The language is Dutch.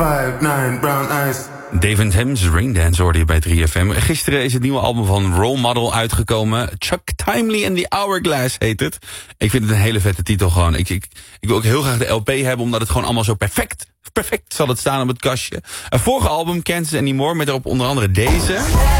5'9", brown eyes. David Hems, Raindance hoorde je bij 3FM. Gisteren is het nieuwe album van Role Model uitgekomen. Chuck Timely and the Hourglass heet het. Ik vind het een hele vette titel gewoon. Ik wil ook heel graag de LP hebben, omdat het gewoon allemaal zo perfect zal het staan op het kastje. Een vorige album, Kansas Anymore, met erop onder andere deze.